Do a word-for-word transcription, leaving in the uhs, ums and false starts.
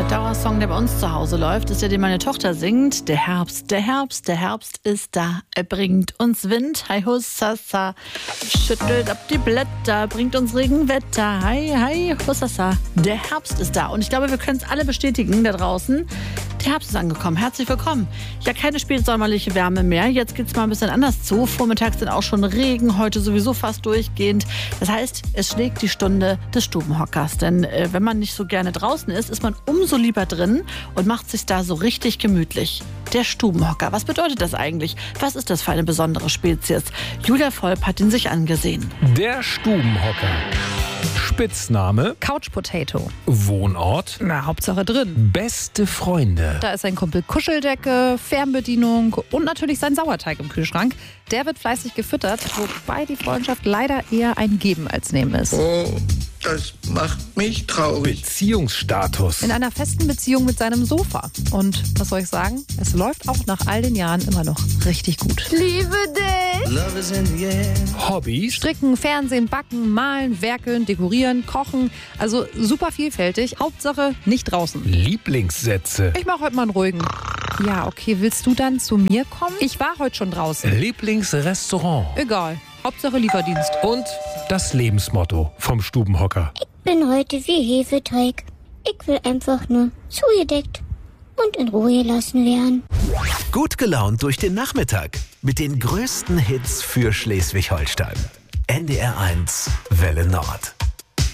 Der Dauersong, der bei uns zu Hause läuft, ist der, den meine Tochter singt. Der Herbst, der Herbst, der Herbst ist da. Er bringt uns Wind, hi hussasa. Schüttelt ab die Blätter, bringt uns Regenwetter. Hi, hi, hussasa. Der Herbst ist da. Und ich glaube, wir können es alle bestätigen da draußen. Der Herbst ist angekommen. Herzlich willkommen. Ja, keine spätsommerliche Wärme mehr. Jetzt geht es mal ein bisschen anders zu. Vormittags sind auch schon Regen, heute sowieso fast durchgehend. Das heißt, es schlägt die Stunde des Stubenhockers. Denn äh, wenn man nicht so gerne draußen ist, ist man umso lieber drin und macht sich da so richtig gemütlich. Der Stubenhocker. Was bedeutet das eigentlich? Was ist das für eine besondere Spezies? Julia Volp hat ihn sich angesehen. Der Stubenhocker. Spitzname? Couch Potato. Wohnort? Na, Hauptsache drin. Beste Freunde? Da ist sein Kumpel Kuscheldecke, Fernbedienung und natürlich sein Sauerteig im Kühlschrank. Der wird fleißig gefüttert, wobei die Freundschaft leider eher ein Geben als Nehmen ist. Oh, das macht mich traurig. Beziehungsstatus? In einer festen Beziehung mit seinem Sofa. Und was soll ich sagen? Es läuft auch nach all den Jahren immer noch richtig gut. Liebe dich! Love is in the air. Hobbys? Stricken, Fernsehen, Backen, Malen, Werkeln, Dekorieren, Kochen. Also super vielfältig. Hauptsache nicht draußen. Lieblingssätze? Ich mache heute mal einen ruhigen. Ja, okay, willst du dann zu mir kommen? Ich war heute schon draußen. Lieblingsrestaurant? Egal. Hauptsache Lieferdienst. Und das Lebensmotto vom Stubenhocker? Ich bin heute wie Hefeteig. Ich will einfach nur zugedeckt und in Ruhe gelassen werden. Gut gelaunt durch den Nachmittag mit den größten Hits für Schleswig-Holstein. N D R eins Welle Nord.